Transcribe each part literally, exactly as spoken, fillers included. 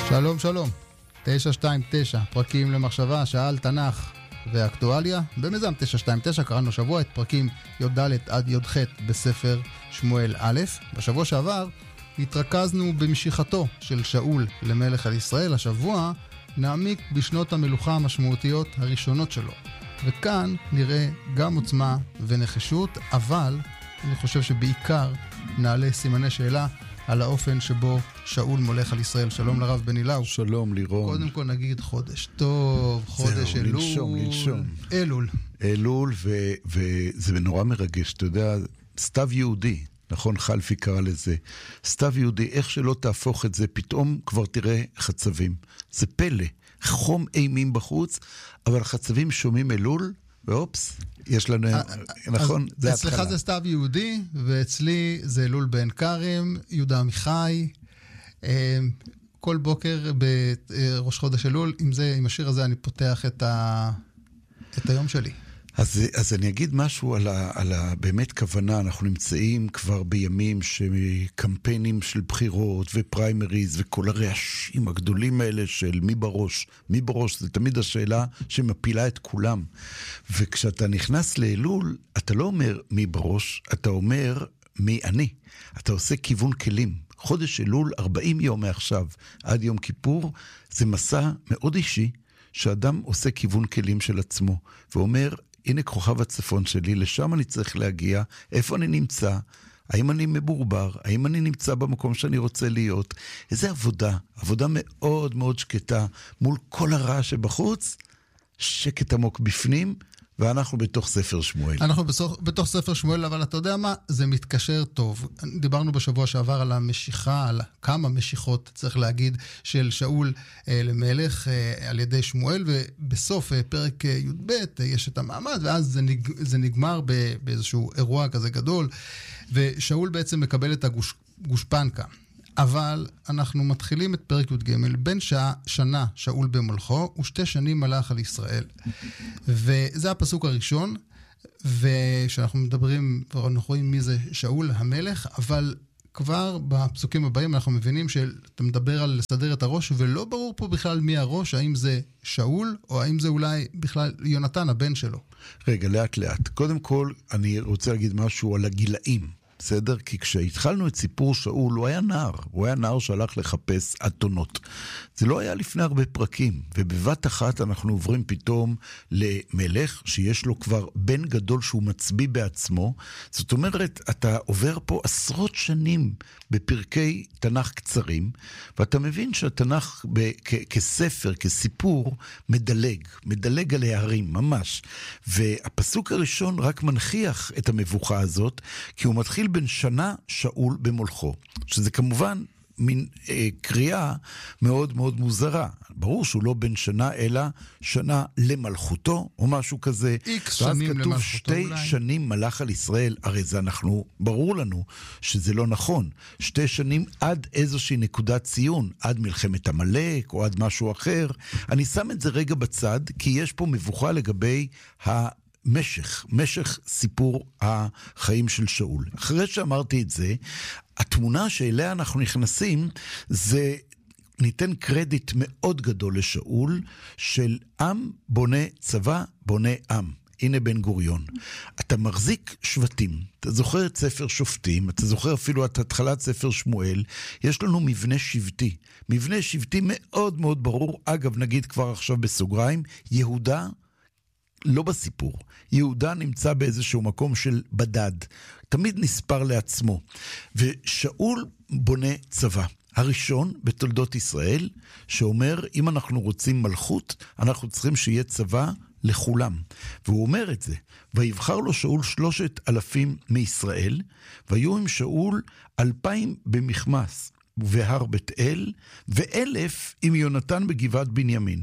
שלום שלום, תשע שתיים תשע, פרקים למחשבה, שעה על תנ"ך ואקטואליה. במיזם תשע שתיים תשע קראנו שבוע את פרקים י"ד עד י"ח בספר שמואל א'. בשבוע שעבר התרכזנו במשיכתו של שאול למלך על ישראל. השבוע נעמיק בשנות המלוכה המשמעותיות הראשונות שלו. וכאן נראה גם עוצמה ונחישות, אבל אני חושב שבעיקר נעלה סימני שאלה על האופן שבו שאול מולך על ישראל. שלום לרב בן אילאו. שלום לירון. קודם כל נגיד חודש טוב, חודש זהו, אלול. לנשום, לנשום. אלול. אלול, ו- וזה נורא מרגש, אתה יודע, סתיו יהודי, נכון, חלפי קרא לזה, סתיו יהודי, איך שלא תהפוך את זה, פתאום כבר תראה חצבים. זה פלא, חום אימים בחוץ, אבל חצבים שומעים אלול, ואופס, יש לנו, נכון? זה אצלך התחלה. זה סתיו יהודי, ואצלי זה אלול בן כרם, יהודה עמיחי, כל בוקר בראש חודש אלול, עם זה, עם השיר הזה אני פותח את, ה, את היום שלי. אז, אז אני אגיד משהו על ה, על ה, באמת כוונה. אנחנו נמצאים כבר בימים שקמפיינים של בחירות ופריימריז וכל הרעשים הגדולים האלה של מי בראש. מי בראש זה תמיד השאלה שמפילה את כולם. וכשאתה נכנס לאלול, אתה לא אומר מי בראש, אתה אומר מי אני. אתה עושה כיוון כלים. חודש אלול, ארבעים יום מעכשיו עד יום כיפור, זה מסע מאוד אישי, שאדם עושה כיוון כלים של עצמו, ואומר, הנה כוכב הצפון שלי, לשם אני צריך להגיע, איפה אני נמצא, האם אני מבורבר, האם אני נמצא במקום שאני רוצה להיות, איזה עבודה, עבודה מאוד מאוד שקטה, מול כל הרעש שבחוץ, שקט עמוק בפנים, ואנחנו בתוך ספר שמואל. אנחנו בתוך, בתוך ספר שמואל, אבל אתה יודע מה? זה מתקשר טוב. דיברנו בשבוע שעבר על המשיכה, על כמה משיכות, צריך להגיד, של שאול אה, למלך אה, על ידי שמואל, ובסוף אה, פרק אה, י"ב אה, יש את המעמד, ואז זה, נג, זה נגמר ב, באיזשהו אירוע כזה גדול, ושאול בעצם מקבל את הגושפנקה. אבל אנחנו מתחילים את פרק י"ג, בין שעה, שנה שאול במולכו, ושתי שנים מלך על ישראל. וזה הפסוק הראשון, ושאנחנו מדברים, אנחנו רואים מי זה שאול המלך, אבל כבר בפסוקים הבאים אנחנו מבינים שאתה מדבר על לסדר את הראש, ולא ברור פה בכלל מי הראש, האם זה שאול, או האם זה אולי בכלל יונתן, הבן שלו. רגע, לאט לאט. קודם כל, אני רוצה להגיד משהו על הגילאים. בסדר? כי כשהתחלנו את סיפור שאול, הוא היה נער. הוא היה נער שהלך לחפש אתונות. זה לא היה לפני הרבה פרקים, ובבת אחת אנחנו עוברים פתאום למלך, שיש לו כבר בן גדול שהוא מצביא בעצמו. זאת אומרת, אתה עובר פה עשרות שנים בפרקי תנ"ך קצרים, ואתה מבין שהתנ"ך ב- כ- כספר, כסיפור, מדלג, מדלג על הערים, ממש. והפסוק הראשון רק מנחיח את המבוכה הזאת, כי הוא מתחיל בן שנה שאול במולכו, שזה כמובן מין אה, קריאה מאוד מאוד מוזרה. ברור שהוא לא בן שנה, אלא שנה למלכותו, או משהו כזה. איקס שנים למלכותו ואז כתוב שתי אולי. שנים מלך על ישראל, הרי זה אנחנו, ברור לנו שזה לא נכון. שתי שנים עד איזושהי נקודת ציון, עד מלחמת המלך, או עד משהו אחר. אני שם את זה רגע בצד, כי יש פה מבוכה לגבי ה... משך, משך סיפור החיים של שאול. אחרי שאמרתי את זה, התמונה שאליה אנחנו נכנסים, זה ניתן קרדיט מאוד גדול לשאול, של עם בונה צבא, בונה עם. הנה בן גוריון. אתה מחזיק שבטים, אתה זוכר את ספר שופטים, אתה זוכר אפילו את התחלת ספר שמואל, יש לנו מבנה שבטי. מבנה שבטי מאוד מאוד ברור, אגב נגיד כבר עכשיו בסוגריים, יהודה, לא בסיפור. יהודה נמצא באיזשהו מקום של בדד. תמיד נספר לעצמו. ושאול בונה צבא. הראשון בתולדות ישראל, שאומר, אם אנחנו רוצים מלכות, אנחנו צריכים שיהיה צבא לכולם. והוא אומר את זה. ויבחר לו שאול שלושת אלפים מישראל, והיו עם שאול אלפיים במחמס, ובהר בית אל, ואלף עם יונתן בגבעת בנימין.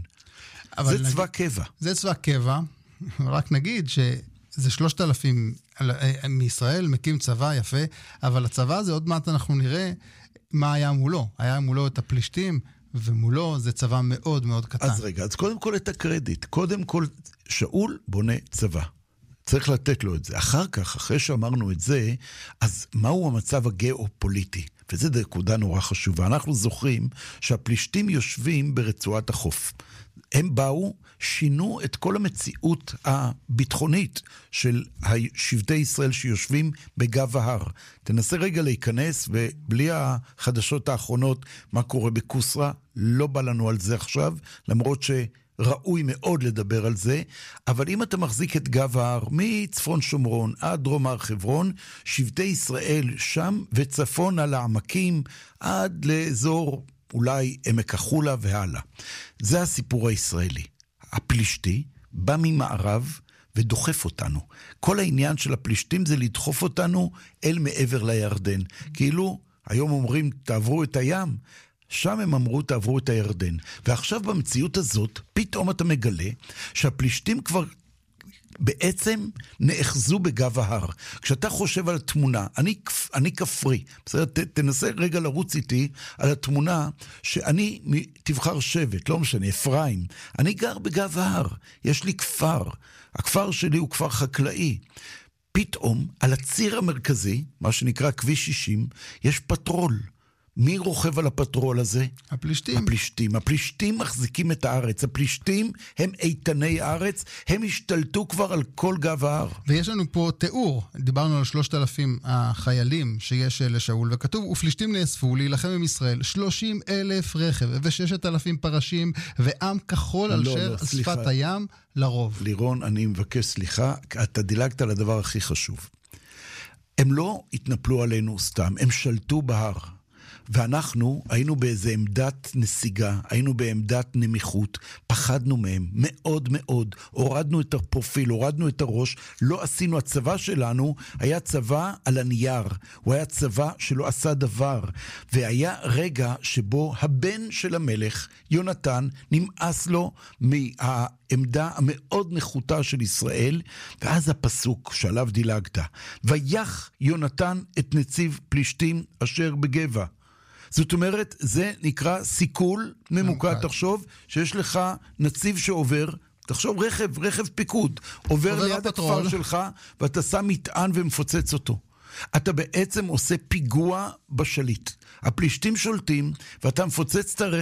זה נגיד, צבא קבע. זה צבא קבע. רק נגיד שזה שלושת אלפים מישראל, מקים צבא יפה, אבל הצבא הזה עוד מעט אנחנו נראה מה היה מולו. היה מולו את הפלישתים, ומולו זה צבא מאוד מאוד קטן. אז רגע, אז קודם כל את הקרדיט. קודם כל, שאול בונה צבא. צריך לתת לו את זה. אחר כך, אחרי שאמרנו את זה, אז מהו המצב הגיאופוליטי? וזו נקודה נורא חשובה. אנחנו זוכרים שהפלישתים יושבים ברצועת החוף. הם באו, שינו את כל המציאות הביטחונית של שבטי ישראל שיושבים בגב ההר. תנסה רגע להיכנס, ובלי החדשות האחרונות, מה קורה בקוסרה, לא בא לנו על זה עכשיו, למרות שראוי מאוד לדבר על זה, אבל אם אתה מחזיק את גב ההר, מצפון שומרון עד דרום הר חברון, שבטי ישראל שם וצפון על העמקים, עד לאזור אולי עמק החולה והלאה. זה הסיפור הישראלי. הפלישתי בא ממערב ודוחף אותנו. כל העניין של הפלישתים זה לדחוף אותנו אל מעבר לירדן. כאילו, היום אומרים, תעברו את הים, שם הם אמרו, תעברו את הירדן. ועכשיו במציאות הזאת, פתאום אתה מגלה שהפלישתים כבר בעצם נאחזו בגב ההר. כשאתה חושב על התמונה, אני, אני כפרי, בסדר? ת, תנסה רגע לרוץ איתי על התמונה שאני תבחר שבט, לא משנה, אפרים. אני גר בגב ההר, יש לי כפר. הכפר שלי הוא כפר חקלאי. פתאום על הציר המרכזי, מה שנקרא כביש שישים, יש פטרול. מי רוכב על הפטרול הזה? הפלישתים. הפלישתים. הפלישתים מחזיקים את הארץ. הפלישתים הם איתני הארץ, הם השתלטו כבר על כל גב ההר. ויש לנו פה תיאור, דיברנו על שלושת אלפים החיילים שיש לשאול, וכתוב, ופלישתים נאספו להילחם עם ישראל, שלושים אלף רכב וששת אלפים פרשים, ועם כחול על לא, שר לא, שפת סליחה. הים לרוב. לירון, אני מבקש סליחה, אתה דילגת על הדבר הכי חשוב. הם לא התנפלו עלינו סתם, הם שלטו בהר. ואנחנו היינו באיזו עמדת נסיגה, היינו בעמדת נמיכות, פחדנו מהם מאוד מאוד, הורדנו את הפרופיל, הורדנו את הראש, לא עשינו, הצבא שלנו היה צבא על הנייר, הוא היה צבא שלא עשה דבר, והיה רגע שבו הבן של המלך, יונתן, נמאס לו מהעמדה המאוד נחותה של ישראל, ואז הפסוק שעליו דילגת, ויח יונתן את נציב פלישתים אשר בגבע. זאת אומרת, זה נקרא סיכול ממוקד. תחשוב שיש לך נציב שעובר, תחשוב רכב, רכב פיקוד, עובר ליד הכפר שלך, ואתה שם מטען ומפוצץ אותו. אתה בעצם עושה פיגוע בשליט. הפלישתים שולטים, ואתה מפוצץ את הרכב,